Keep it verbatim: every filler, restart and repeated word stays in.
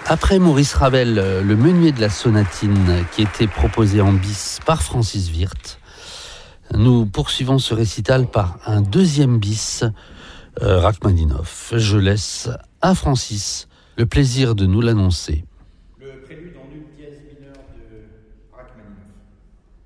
Après Maurice Ravel, le meunier de la sonatine qui était proposé en bis par Francis Wirth, nous poursuivons ce récital par un deuxième bis, euh, Rachmaninoff. Je laisse à Francis le plaisir de nous l'annoncer.